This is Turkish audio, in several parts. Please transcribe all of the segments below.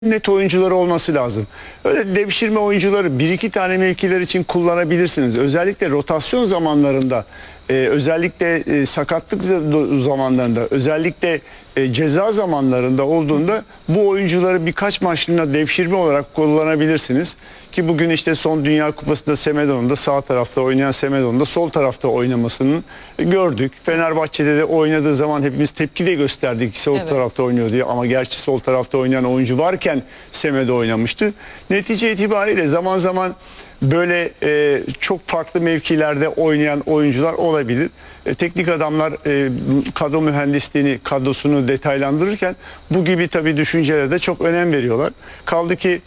net oyuncuları olması lazım. Öyle devşirme oyuncuları bir iki tane mevkiler için kullanabilirsiniz. Özellikle rotasyon zamanlarında, özellikle sakatlık zamanlarında, özellikle ceza zamanlarında olduğunda bu oyuncuları birkaç maçlığına devşirme olarak kullanabilirsiniz. Ki bugün işte son Dünya Kupası'nda Semedo'nun da sağ tarafta oynayan Semedo'nun da sol tarafta oynamasını gördük. Fenerbahçe'de de oynadığı zaman hepimiz tepki de gösterdik sol tarafta oynuyor diye, ama gerçi sol tarafta oynayan oyuncu varken Semedo oynamıştı. Netice itibariyle zaman zaman böyle çok farklı mevkilerde oynayan oyuncular olabilir. Teknik adamlar kadro mühendisliğini, kadrosunu detaylandırırken bu gibi tabii düşüncelere de çok önem veriyorlar. Kaldı ki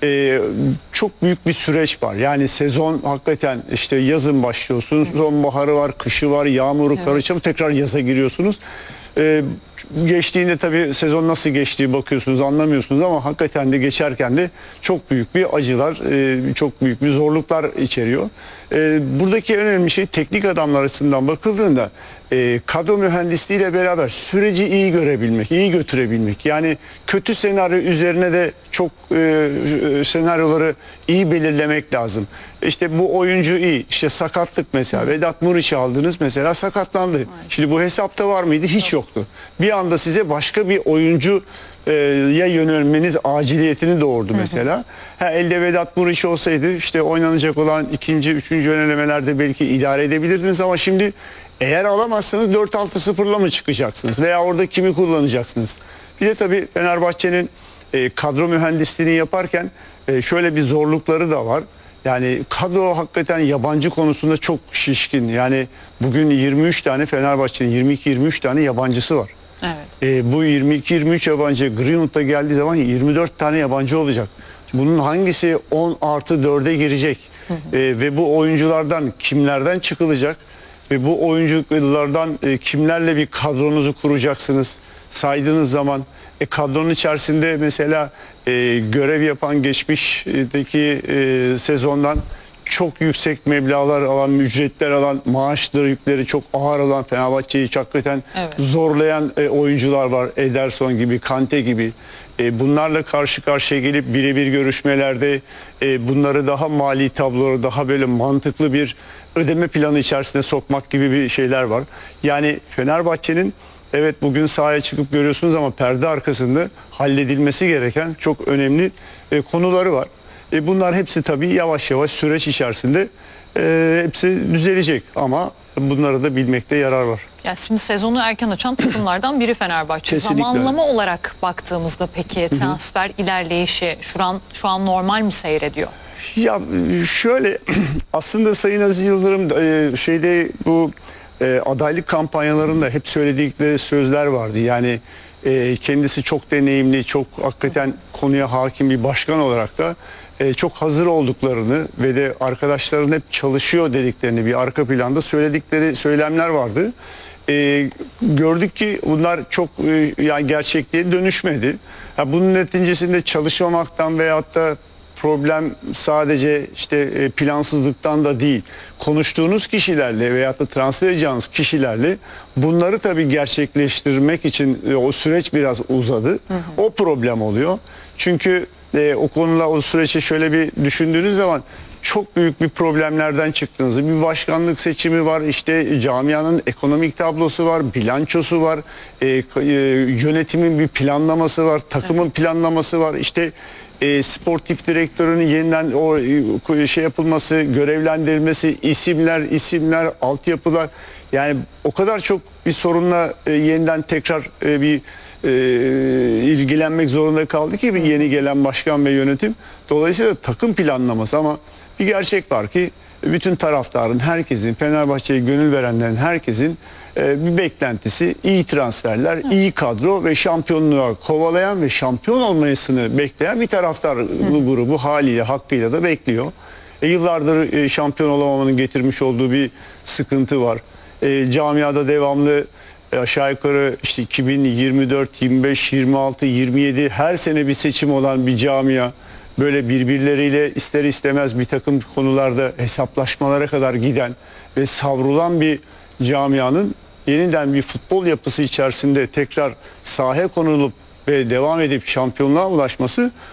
çok büyük bir süreç var. Yani sezon hakikaten işte yazın başlıyorsunuz, sonbaharı var, kışı var, yağmuru karışıp tekrar yaza giriyorsunuz. Geçtiğinde tabii sezon nasıl geçtiği bakıyorsunuz, anlamıyorsunuz, ama hakikaten de geçerken de çok büyük bir acılar, çok büyük bir zorluklar içeriyor. Buradaki önemli şey, teknik adamlar açısından bakıldığında kadro mühendisliğiyle beraber süreci iyi görebilmek, iyi götürebilmek. Yani kötü senaryo üzerine de çok senaryoları iyi belirlemek lazım. İşte bu oyuncu iyi, işte sakatlık mesela. Vedat Muriç'i aldınız mesela, sakatlandı. Şimdi bu hesapta var mıydı? Hiç yoktu. Bir anda size başka bir oyuncu ya yönelmeniz aciliyetini doğurdu mesela. Elde Vedat Muriç olsaydı işte oynanacak olan ikinci, üçüncü yönelemelerde belki idare edebilirdiniz, ama şimdi eğer alamazsanız 4-6-0'la mı çıkacaksınız? Veya orada kimi kullanacaksınız? Bir de tabii Fenerbahçe'nin kadro mühendisliğini yaparken şöyle bir zorlukları da var. Yani kadro hakikaten yabancı konusunda çok şişkin. Yani bugün 23 tane Fenerbahçe'nin 22-23 tane yabancısı var. Evet. Bu 22-23 yabancı Greenwood'a geldiği zaman 24 tane yabancı olacak. Bunun hangisi 10+4'e girecek? Ve bu oyunculardan kimlerden çıkılacak? Ve bu oyunculardan kimlerle bir kadronuzu kuracaksınız? Saydığınız zaman kadronun içerisinde mesela görev yapan geçmişteki sezondan çok yüksek meblağlar alan, ücretler alan, maaşları, yükleri çok ağır olan, Fenerbahçe'yi hakikaten zorlayan oyuncular var. Ederson gibi, Kante gibi. Bunlarla karşı karşıya gelip birebir görüşmelerde bunları daha mali tabloları, daha böyle mantıklı bir ödeme planı içerisine sokmak gibi bir şeyler var. Yani Fenerbahçe'nin evet bugün sahaya çıkıp görüyorsunuz, ama perde arkasında halledilmesi gereken çok önemli konuları var. Bunlar hepsi tabii yavaş yavaş süreç içerisinde hepsi düzelecek, ama bunları da bilmekte yarar var. Yani şimdi sezonu erken açan takımlardan biri Fenerbahçe. Kesinlikle. Zamanlama olarak baktığımızda peki transfer ilerleyişi şu an normal mi seyrediyor? Ya şöyle aslında Sayın Aziz Yıldırım bu adaylık kampanyalarında hep söyledikleri sözler vardı. Yani kendisi çok deneyimli, çok hakikaten konuya hakim bir başkan olarak da çok hazır olduklarını ve de arkadaşların hep çalışıyor dediklerini bir arka planda söyledikleri söylemler vardı. Gördük ki bunlar çok yani gerçekliğe dönüşmedi. Bunun neticesinde çalışmamaktan veyahut da problem sadece işte plansızlıktan da değil. Konuştuğunuz kişilerle veyahut da transfer edeceğiniz kişilerle bunları tabii gerçekleştirmek için o süreç biraz uzadı. O problem oluyor. Çünkü o konuda o süreci şöyle bir düşündüğünüz zaman çok büyük bir problemlerden çıktığınızı, bir başkanlık seçimi var, işte camianın ekonomik tablosu var, bilançosu var, yönetimin bir planlaması var, takımın planlaması var, işte sportif direktörünün yeniden o yapılması, görevlendirilmesi, isimler, altyapılar, yani o kadar çok bir sorunla yeniden tekrar bir ilgilenmek zorunda kaldı ki bir yeni gelen başkan ve yönetim. Dolayısıyla takım planlaması, ama bir gerçek var ki bütün taraftarın, herkesin, Fenerbahçe'ye gönül verenlerin herkesin bir beklentisi iyi transferler, iyi kadro ve şampiyonluğa kovalayan ve şampiyon olmasını bekleyen bir taraftar grubu haliyle, hakkıyla da bekliyor. Yıllardır şampiyon olamamanın getirmiş olduğu bir sıkıntı var. Camiada devamlı aşağı yukarı işte 2024, 25, 26, 27 her sene bir seçim olan bir camia, böyle birbirleriyle ister istemez bir takım konularda hesaplaşmalara kadar giden ve savrulan bir camianın yeniden bir futbol yapısı içerisinde tekrar sahaya konulup ve devam edip şampiyonluğa ulaşması